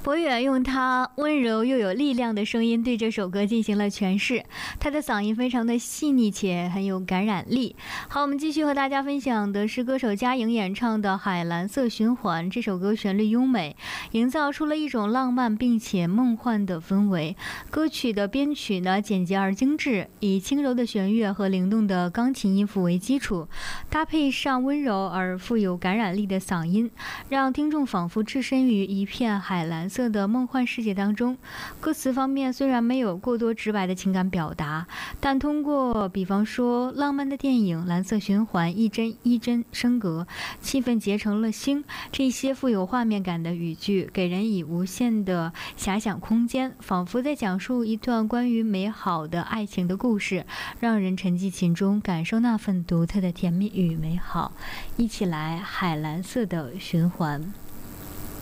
博远用他温柔又有力量的声音对这首歌进行了诠释，他的嗓音非常的细腻且很有感染力。好，我们继续和大家分享的是歌手嘉莹演唱的《海蓝色循环》。这首歌旋律优美，营造出了一种浪漫并且梦幻的氛围。歌曲的编曲呢简洁而精致，以轻柔的弦乐和灵动的钢琴音符为基础，搭配上温柔而富有感染力的嗓音，让听众仿佛置身于一片海蓝色的梦幻世界当中。歌词方面虽然没有过多直白的情感表达，但通过比方说浪漫的电影、蓝色循环、一帧一帧升格、气氛结成了星，这些富有画面感的语句给人以无限的遐想空间，仿佛在讲述一段关于美好的爱情的故事，让人沉浸其中，感受那份独特的甜蜜与美好。一起来海蓝色的循环。